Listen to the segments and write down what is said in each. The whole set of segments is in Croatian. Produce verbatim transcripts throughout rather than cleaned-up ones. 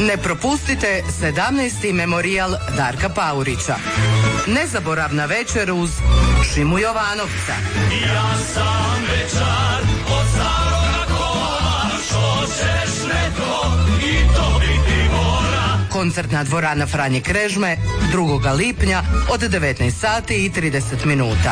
Ne propustite sedamnaesti memorijal Darka Paurića. Nezaboravna večer uz Šimu Jovanovca. Ja sam večar od staroga kola, što ćeš neko i to biti mora. Koncertna dvorana Franje Krežme drugog lipnja od devetnaest sati i trideset minuta.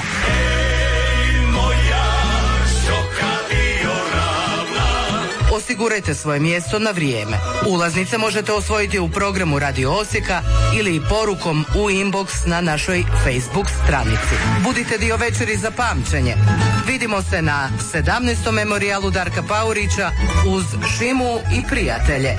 Osigurajte svoje mjesto na vrijeme. Ulaznice možete osvojiti u programu Radio Osijeka ili porukom u inbox na našoj Facebook stranici. Budite dio večeri za pamćenje. Vidimo se na sedamnaestom memorijalu Darka Paurića uz Šimu i prijatelje.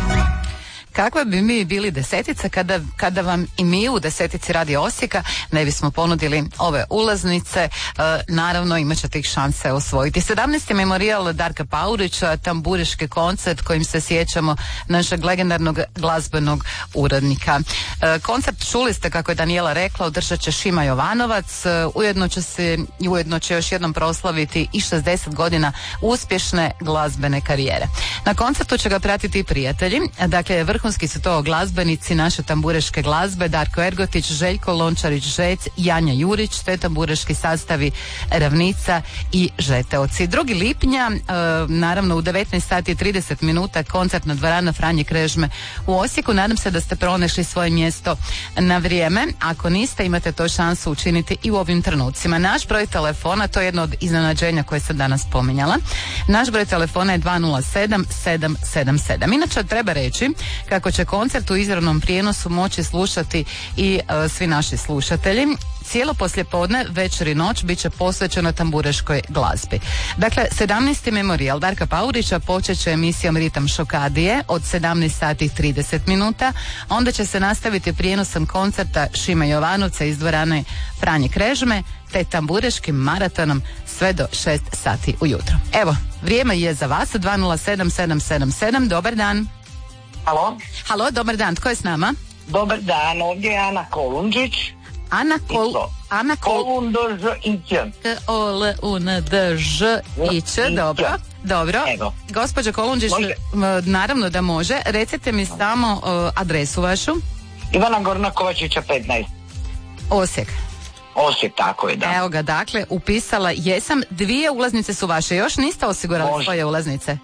Kakva bi mi bili desetica kada, kada vam i mi u desetici Radio Osijeka ne bismo ponudili ove ulaznice, e, naravno imat ćete ih šanse osvojiti. sedamnaesti memorijal Darka Paurića, tamburiški koncert kojim se sjećamo našeg legendarnog glazbenog urednika. E, koncert, čuli ste kako je Danijela rekla, održat će Šima Jovanovac, e, ujedno će se, ujedno će još jednom proslaviti i šezdeset godina uspješne glazbene karijere. Na koncertu će ga pratiti i prijatelji, dakle vrh Vrhunski su to glazbenici naše tambureške glazbe, Darko Ergotić, Željko Lončarić-Žec, Janja Jurić, te tambureški sastavi Ravnica i Žeteoci. drugi lipnja, e, naravno u devetnaest sati i trideset minuta, koncertna dvorana Franje Krežme u Osijeku. Nadam se da ste pronašli svoje mjesto na vrijeme. Ako niste, imate to šansu učiniti i u ovim trenucima. Naš broj telefona, to je jedno od iznenađenja koje sam danas spominjala. Naš broj telefona je dva nula sedam sedam sedam sedam. Inače, treba reći kako će koncert u izravnom prijenosu moći slušati i e, svi naši slušatelji. Cijelo poslijepodne, večer i noć bit će posvećeno tambureškoj glazbi. Dakle, sedamnaesti memorijal Darka Paurića počet će emisijom Ritam Šokadije od sedamnaest sati i trideset minuta. Onda će se nastaviti prijenosom koncerta Šime Jovanovca iz dvorane Franje Krežme, te tambureškim maratonom sve do šest sati ujutro. Evo, vrijeme je za vas. dva nula sedam sedam sedam sedam. Dobar dan. Halo? Halo, dobar dan, tko je s nama? Dobar dan, ovdje je Ana Kolundžić. Ana Kol... Ana Kol... Kolundž i Ć. K O L U N D Ž I Ć, dobro. Dobro. Evo. Gospođa Kolundžić, naravno da može. Recite mi samo uh, adresu vašu. Ivana Gorna Kovačića petnaest. Osijek. Osijek, tako je, da. Evo ga, dakle, upisala jesam. Dvije ulaznice su vaše. Još niste osigurali može. Svoje ulaznice?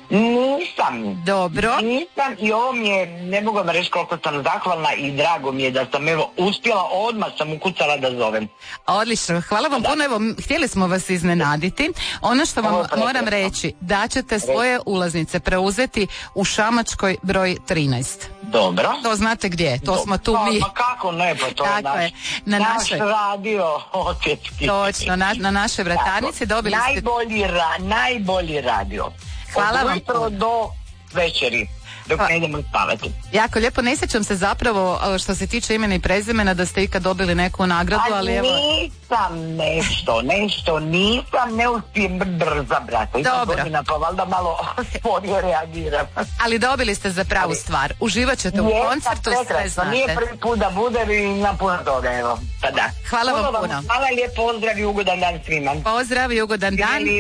Nisam. Dobro. Nisam i ovo mi je, ne mogu vam reći koliko sam zahvalna i drago mi je da sam evo uspjela, odmah sam ukucala da zovem. Odlično, hvala vam da. Puno, evo htjeli smo vas iznenaditi. Ono što vam ovo moram reći, da ćete svoje ulaznice preuzeti u Šamačkoj broj trinaest. Dobro. To znate gdje, to Dobro. Smo tu mi. Pa kako ne, pa to je naš, na naš našoj... radio osjetski. Točno, na, na našoj vratarnici dobili ste... Najbolji, ra, najbolji radio. Hvala vam. Od ujutro do večeri, dok ne idemo spavati. Jako lijepo, ne sjećam se zapravo što se tiče imena i prezimena da ste ikad dobili neku nagradu, ali evo... nisam nešto, nešto nisam, ne uspijem brzo, brate. Dobro. Godina, pa valjda malo sporije reagiram. Ali dobili ste za pravu stvar. Uživat ćete u koncertu, sve znate. Nije prvi put da budem i na puno toga, evo. Pa da. Hvala vam puno. Hvala, lijep pozdrav i ugodan dan svima. Pozdrav i ugodan dan.